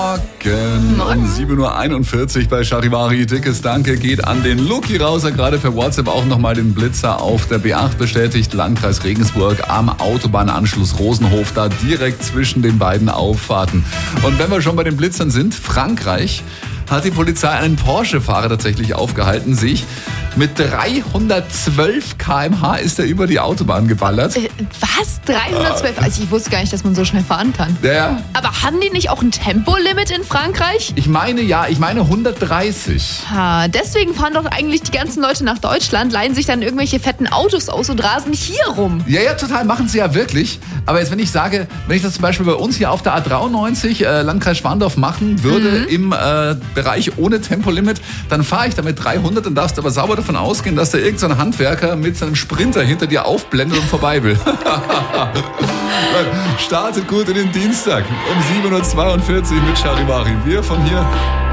Morgen. Um 7.41 Uhr bei Charivari. Dickes Danke geht an den Luki raus. Er gerade per WhatsApp auch nochmal den Blitzer auf der B8 bestätigt. Landkreis Regensburg am Autobahnanschluss Rosenhof, da direkt zwischen den beiden Auffahrten. Und wenn wir schon bei den Blitzern sind, Frankreich hat die Polizei einen Porsche-Fahrer tatsächlich aufgehalten, sehe ich. Mit 312 km/h ist er über die Autobahn geballert. Was? 312? Also ich wusste gar nicht, dass man so schnell fahren kann. Ja. Aber haben die nicht auch ein Tempolimit in Frankreich? Ich meine 130. Deswegen fahren doch eigentlich die ganzen Leute nach Deutschland, leihen sich dann irgendwelche fetten Autos aus und rasen hier rum. Ja, total, machen sie ja wirklich. Aber jetzt, wenn ich das zum Beispiel bei uns hier auf der A93 Landkreis Schwandorf machen würde, im Bereich ohne Tempolimit, dann fahre ich da mit 300 und darfst aber sauber davon ausgehen, dass da irgendein so Handwerker mit seinem Sprinter hinter dir aufblendet und vorbei will. Startet gut in den Dienstag um 7.42 Uhr mit Charivari. Wir von hier